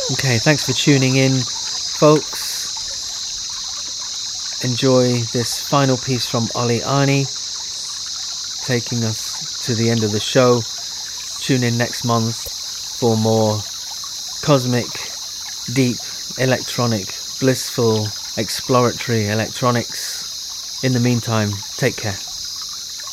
Okay, thanks for tuning in, folks. Enjoy this final piece from Ollie Arnie, taking us to the end of the show. Tune in next month for more cosmic, deep, electronic, blissful, exploratory electronics. In the meantime, take care.